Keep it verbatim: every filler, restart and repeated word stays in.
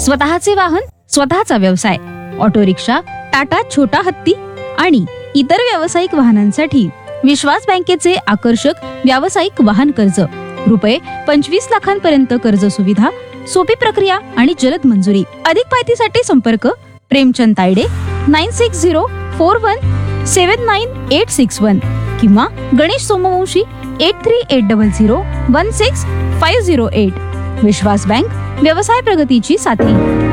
स्वतःचे वाहन, स्वतःचा व्यवसाय, ऑटो रिक्षा, टाटा छोटा हत्ती आणि इतर व्यावसायिक वाहनांसाठी विश्वास बँकेचे आकर्षक व्यावसायिक वाहन कर्ज, रुपये पंचवीस लाखांपर्यंत कर्ज सुविधा, सोपी प्रक्रिया आणि जलद मंजुरी. अधिक माहितीसाठी संपर्क Premchand Tayde nine six zero four one सेवन नाईन एट सिक्स वन किंवा Ganesh Somvanshi eight three eight double zero one six five zero eight. विश्वास बँक, व्यवसाय प्रगतीची साथी.